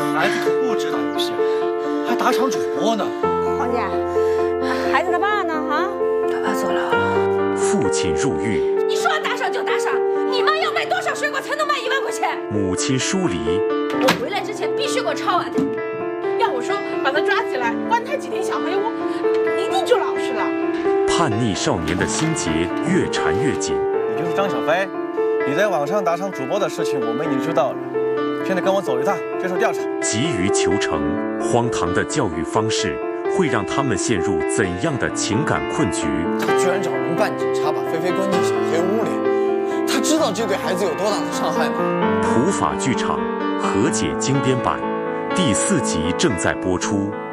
孩子可不知道游戏，还打赏主播呢。 黄姐，孩子他爸呢？啊， 他爸坐牢了。 父亲入狱， 你说打赏就打赏，你妈要卖多少水果才能卖1万块钱？ 母亲疏离， 我回来之前必须给我抄完的。 要我说，把他抓起来，关他几天小黑屋，一定就老实了。 叛逆少年的心结越缠越紧。 你就是张小飞，你在网上打赏主播的事情我们已经知道了，现在跟我走一趟，接受调查。 急于求成，荒唐的教育方式会让他们陷入怎样的情感困局？ 他居然找人扮警察，把菲菲关进小黑屋里。他知道这对孩子有多大的伤害吗？ 普法剧场和解精编版第4集正在播出。